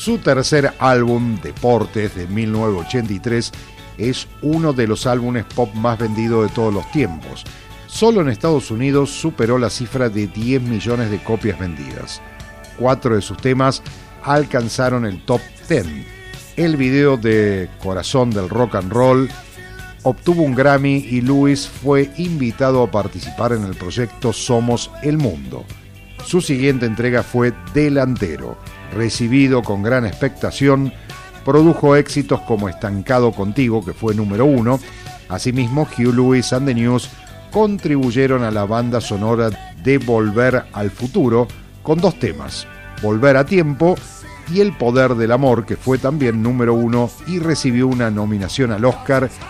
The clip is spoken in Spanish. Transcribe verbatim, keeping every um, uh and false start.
Su tercer álbum, Deportes, de mil novecientos ochenta y tres, es uno de los álbumes pop más vendidos de todos los tiempos. Solo en Estados Unidos superó la cifra de diez millones de copias vendidas. Cuatro de sus temas alcanzaron el top diez. El video de Corazón del Rock and Roll obtuvo un Grammy y Lewis fue invitado a participar en el proyecto Somos el Mundo. Su siguiente entrega fue Delantero. Recibido con gran expectación, produjo éxitos como Estancado Contigo, que fue número uno. Asimismo, Huey Lewis and the News contribuyeron a la banda sonora de Volver al Futuro con dos temas, Volver a Tiempo y El Poder del Amor, que fue también número uno y recibió una nominación al Oscar